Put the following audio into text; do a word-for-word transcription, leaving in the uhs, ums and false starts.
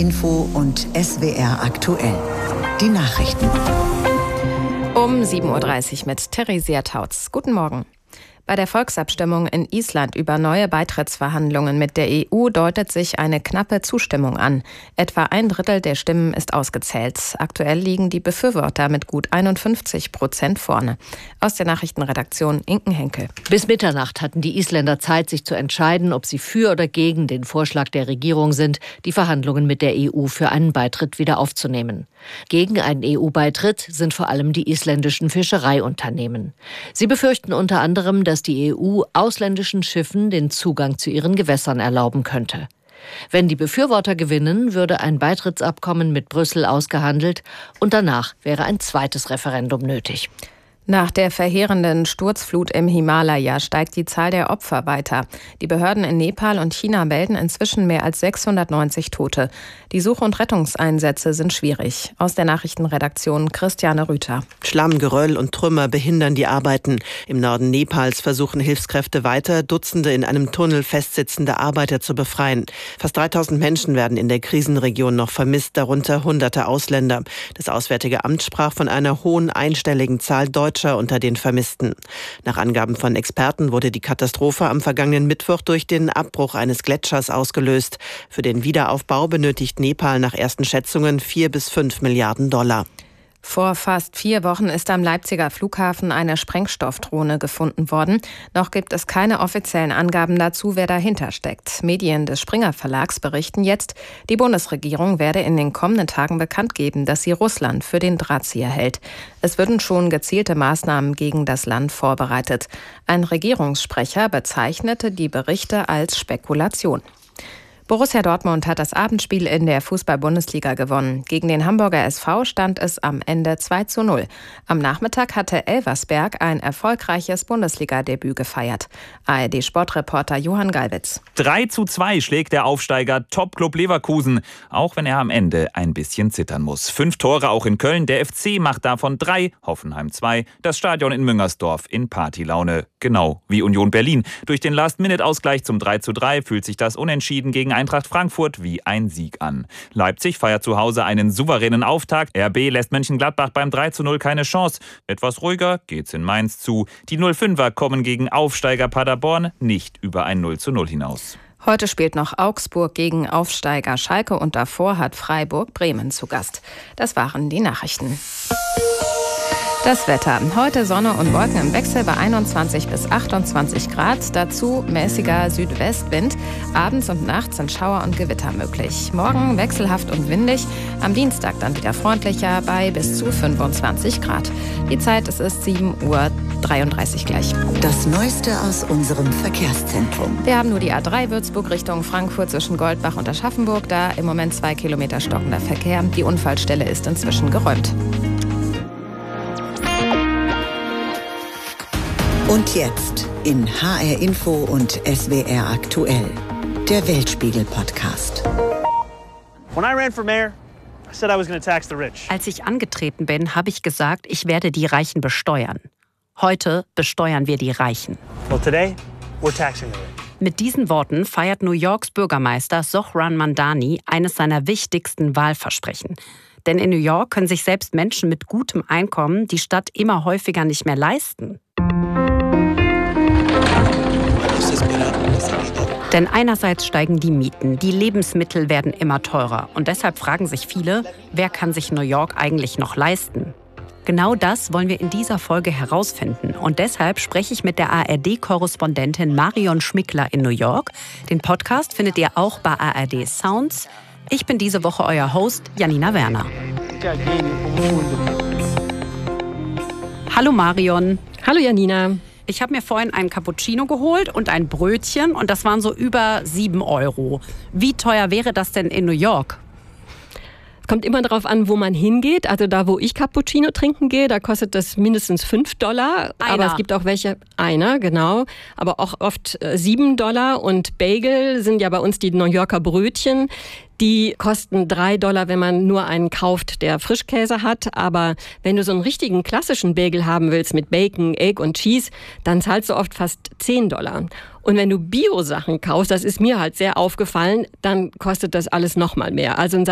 Info und S W R aktuell. Die Nachrichten. Um sieben Uhr dreißig mit Theresia Tautz. Guten Morgen. Bei der Volksabstimmung in Island über neue Beitrittsverhandlungen mit der E U deutet sich eine knappe Zustimmung an. Etwa ein Drittel der Stimmen ist ausgezählt. Aktuell liegen die Befürworter mit gut einundfünfzig Prozent vorne. Aus der Nachrichtenredaktion Inken Henkel. Bis Mitternacht hatten die Isländer Zeit, sich zu entscheiden, ob sie für oder gegen den Vorschlag der Regierung sind, die Verhandlungen mit der E U für einen Beitritt wieder aufzunehmen. Gegen einen E U-Beitritt sind vor allem die isländischen Fischereiunternehmen. Sie befürchten unter anderem, dass die E U ausländischen Schiffen den Zugang zu ihren Gewässern erlauben könnte. Wenn die Befürworter gewinnen, würde ein Beitrittsabkommen mit Brüssel ausgehandelt und danach wäre ein zweites Referendum nötig. Nach der verheerenden Sturzflut im Himalaya steigt die Zahl der Opfer weiter. Die Behörden in Nepal und China melden inzwischen mehr als sechshundertneunzig Tote. Die Such- und Rettungseinsätze sind schwierig. Aus der Nachrichtenredaktion Christiane Rüther. Schlamm, Geröll und Trümmer behindern die Arbeiten. Im Norden Nepals versuchen Hilfskräfte weiter, Dutzende in einem Tunnel festsitzende Arbeiter zu befreien. Fast dreitausend Menschen werden in der Krisenregion noch vermisst, darunter hunderte Ausländer. Das Auswärtige Amt sprach von einer hohen einstelligen Zahl Deutscher unter den Vermissten. Nach Angaben von Experten wurde die Katastrophe am vergangenen Mittwoch durch den Abbruch eines Gletschers ausgelöst. Für den Wiederaufbau benötigt Nepal nach ersten Schätzungen vier bis fünf Milliarden Dollar. Vor fast vier Wochen ist am Leipziger Flughafen eine Sprengstoffdrohne gefunden worden. Noch gibt es keine offiziellen Angaben dazu, wer dahinter steckt. Medien des Springer Verlags berichten jetzt, die Bundesregierung werde in den kommenden Tagen bekannt geben, dass sie Russland für den Drahtzieher hält. Es würden schon gezielte Maßnahmen gegen das Land vorbereitet. Ein Regierungssprecher bezeichnete die Berichte als Spekulation. Borussia Dortmund hat das Abendspiel in der Fußball-Bundesliga gewonnen. Gegen den Hamburger S V stand es am Ende zwei zu null. Am Nachmittag hatte Elversberg ein erfolgreiches Bundesliga-Debüt gefeiert. A R D-Sportreporter Johann Gallwitz. drei zu zwei schlägt der Aufsteiger Top-Club Leverkusen, auch wenn er am Ende ein bisschen zittern muss. Fünf Tore auch in Köln, der F C macht davon drei, Hoffenheim zwei, das Stadion in Müngersdorf in Partylaune, genau wie Union Berlin. Durch den Last-Minute-Ausgleich zum drei zu drei fühlt sich das Unentschieden gegen Eintracht Frankfurt wie ein Sieg an. Leipzig feiert zu Hause einen souveränen Auftakt. R B lässt Mönchengladbach beim drei zu null keine Chance. Etwas ruhiger geht's in Mainz zu. Die null fünfer kommen gegen Aufsteiger Paderborn nicht über ein null zu null hinaus. Heute spielt noch Augsburg gegen Aufsteiger Schalke und davor hat Freiburg Bremen zu Gast. Das waren die Nachrichten. Das Wetter. Heute Sonne und Wolken im Wechsel bei einundzwanzig bis achtundzwanzig Grad. Dazu mäßiger Südwestwind. Abends und nachts sind Schauer und Gewitter möglich. Morgen wechselhaft und windig. Am Dienstag dann wieder freundlicher bei bis zu fünfundzwanzig Grad. Die Zeit, es ist sieben Uhr dreiunddreißig gleich. Das Neueste aus unserem Verkehrszentrum. Wir haben nur die A drei Würzburg Richtung Frankfurt zwischen Goldbach und Aschaffenburg. Da im Moment zwei Kilometer stockender Verkehr. Die Unfallstelle ist inzwischen geräumt. Und jetzt in H R Info und S W R aktuell, der Weltspiegel-Podcast. Als ich angetreten bin, habe ich gesagt, ich werde die Reichen besteuern. Heute besteuern wir die Reichen. Well, today, we're taxing the rich. Mit diesen Worten feiert New Yorks Bürgermeister Zohran Mamdani eines seiner wichtigsten Wahlversprechen. Denn in New York können sich selbst Menschen mit gutem Einkommen die Stadt immer häufiger nicht mehr leisten. Denn einerseits steigen die Mieten, die Lebensmittel werden immer teurer. Und deshalb fragen sich viele, wer kann sich New York eigentlich noch leisten? Genau das wollen wir in dieser Folge herausfinden. Und deshalb spreche ich mit der A R D-Korrespondentin Marion Schmickler in New York. Den Podcast findet ihr auch bei A R D Sounds. Ich bin diese Woche euer Host, Janina Werner. Hallo Marion. Hallo Janina. Ich habe mir vorhin einen Cappuccino geholt und ein Brötchen und das waren so über sieben Euro. Wie teuer wäre das denn in New York? Es kommt immer darauf an, wo man hingeht. Also da, wo ich Cappuccino trinken gehe, da kostet das mindestens fünf Dollar. Einer. Aber es gibt auch welche, einer, genau, aber auch oft sieben Dollar. Und Bagel sind ja bei uns die New Yorker Brötchen. Die kosten drei Dollar, wenn man nur einen kauft, der Frischkäse hat. Aber wenn du so einen richtigen klassischen Bagel haben willst mit Bacon, Egg und Cheese, dann zahlst du oft fast zehn Dollar. Und wenn du Bio-Sachen kaufst, das ist mir halt sehr aufgefallen, dann kostet das alles noch mal mehr. Also ein